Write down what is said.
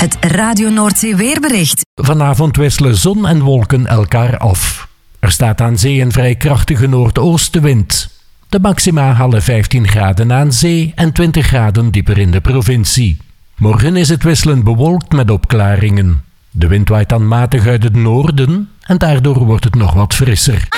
Het Radio Noordzee weerbericht. Vanavond wisselen zon en wolken elkaar af. Er staat aan zee een vrij krachtige noordoostenwind. De maxima halen 15 graden aan zee en 20 graden dieper in de provincie. Morgen is het wisselend bewolkt met opklaringen. De wind waait dan matig uit het noorden en daardoor wordt het nog wat frisser.